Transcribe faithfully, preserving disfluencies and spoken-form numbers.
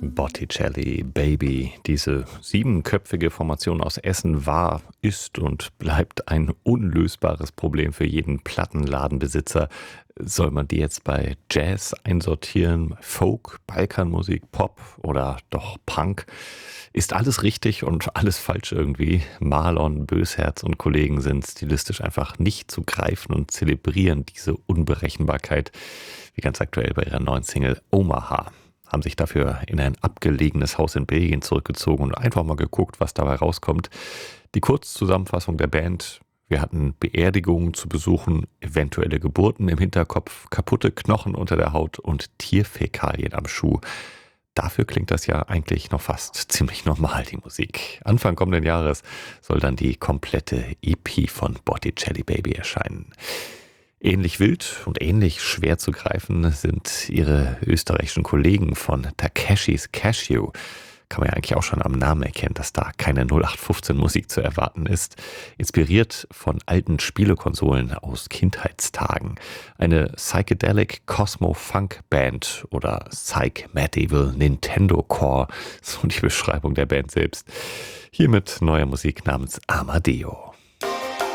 Botticelli, Baby. Diese siebenköpfige Formation aus Essen war, ist und bleibt ein unlösbares Problem für jeden Plattenladenbesitzer. Soll man die jetzt bei Jazz einsortieren, Folk, Balkanmusik, Pop oder doch Punk? Ist alles richtig und alles falsch irgendwie? Marlon, Bösherz und Kollegen sind stilistisch einfach nicht zu greifen und zelebrieren diese Unberechenbarkeit, wie ganz aktuell bei ihrer neuen Single Omaha. Haben sich dafür in ein abgelegenes Haus in Belgien zurückgezogen und einfach mal geguckt, was dabei rauskommt. Die Kurzzusammenfassung der Band: Wir hatten Beerdigungen zu besuchen, eventuelle Geburten im Hinterkopf, kaputte Knochen unter der Haut und Tierfäkalien am Schuh. Dafür klingt das ja eigentlich noch fast ziemlich normal, die Musik. Anfang kommenden Jahres soll dann die komplette E P von Botticelli Baby erscheinen. Ähnlich wild und ähnlich schwer zu greifen sind ihre österreichischen Kollegen von Takeshis Cashew. Kann man ja eigentlich auch schon am Namen erkennen, dass da keine null acht fünfzehn Musik zu erwarten ist. Inspiriert von alten Spielekonsolen aus Kindheitstagen. Eine Psychedelic Cosmo Funk Band oder Psych Medieval Nintendo Core, so die Beschreibung der Band selbst. Hier mit neuer Musik namens Armadillo.